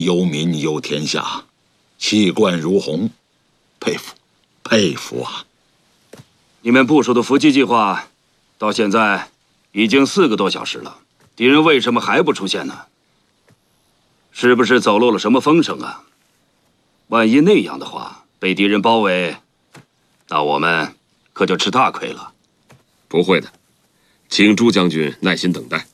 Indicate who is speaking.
Speaker 1: 忧民忧天下，气贯如虹，佩服，佩服啊！
Speaker 2: 你们部署的伏击计划，到现在已经4个多小时了，敌人为什么还不出现呢？是不是走漏了什么风声啊？万一那样的话，被敌人包围，那我们可就吃大亏了。
Speaker 3: 不会的，请朱将军耐心等待。